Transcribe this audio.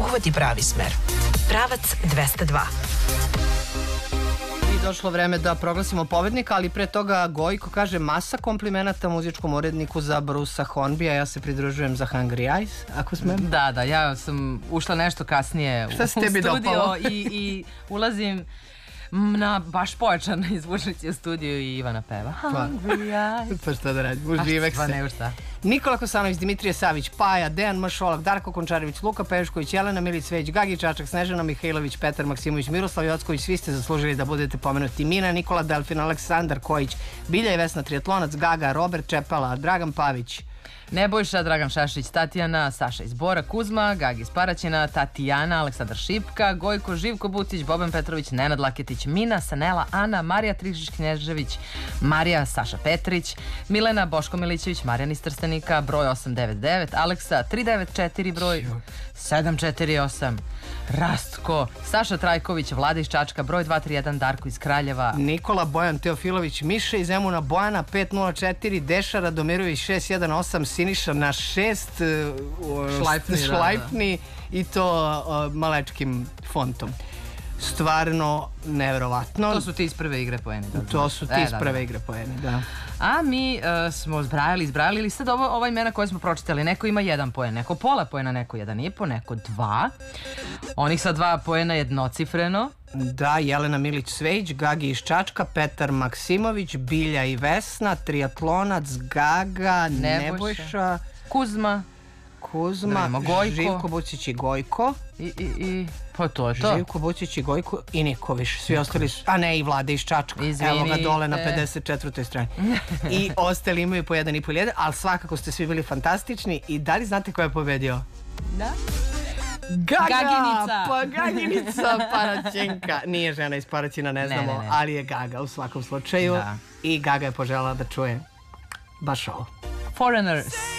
Uhvati pravi smer. Pravac 202. I došlo vreme da proglasimo pobednika, ali pre toga Gojko kaže masa komplimenata muzičkom uredniku za Brusa Hornbija. Ja se pridružujem za Hungry Eyes, ako smem. Da, ja sam ušla nešto kasnije u studio i ulazim na baš pojačan izvučnici u studiju i Ivana peva Hungry Eyes. Pa šta da radim, uživek se. Nikola Kosanović, Dimitrije Savić, Paja, Dejan Mršolak, Darko Končarević, Luka Pešković, Jelena Milić-Već, Gagi Čačak, Snežana Mihajlović, Petar Maksimović, Miroslav Jocković, svi ste zaslužili da budete pomenuti. Mina, Nikola Delfin, Aleksandar Kojić, Bilja i Vesna Triatlonac, Gaga, Robert Čepala, Dragan Pavić, Nebojša, Dragan Šašić, Tatjana, Saša iz Bora, Kuzma, Gagi iz Paraćina, Tatjana, Aleksandar Šipka, Gojko, Živko Bucić, Boban Petrović, Nenad Laketić, Mina, Sanela, Ana, Marija Trižić-Knježević, Marija, Saša Petrić, Milena, Boško Milićević, Marijan iz Trstenika, broj 899, Aleksa 394, broj 748, Rastko, Saša Trajković, Vlada iz Čačka, broj 231, Darko iz Kraljeva, Nikola Bojan Teofilović, Miša iz Zemuna, Bojana 504, Deša Radomirović 618, Siniša na 6, šlajpni i to malečkim fontom. Stvarno neverovatno. To su ti iz prve igre poeni. To su ti iz prve igre poeni, da. A mi smo izbrajali ili sad ova imena koje smo pročitali, neko ima 1 poen, neko pola poena, neko 1,5, neko 2. Onih sa 2 poena jednocifreno. Da, Jelena Milić-Svejć, Gagi iz Čačka, Petar Maksimović, Bilja i Vesna, Triatlonac, Gaga, Nebojša, Kuzma, Živko Bucić i Gojko. Pa to je to. Živko Bucić i Gojko i niko više. Svi ostali su, a ne, i Vlada iz Čačka. Evo ga dole na 54. strani. I ostali imaju po 1,5, ali svakako ste svi bili fantastični. I da li znate ko je pobedio? Da. Gaga! Pa Gaginica Paraćenka. Nije žena iz Paraćina, ne znamo, ali je Gaga u svakom slučaju. I Gaga je poželjela da čuje baš ovo. Foreigners.